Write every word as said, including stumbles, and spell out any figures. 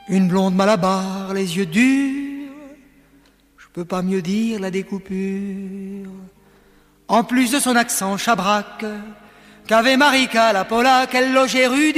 Une blonde malabar, les yeux durs, je peux pas mieux dire la découpure. En plus de son accent chabraque, qu'avait Marika la Polaque, elle logeait rue du